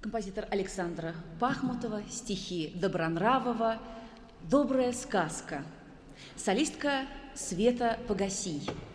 Композитор Александра Пахмутова, стихи Добронравова, «Добрая сказка». Солистка Света Погасий.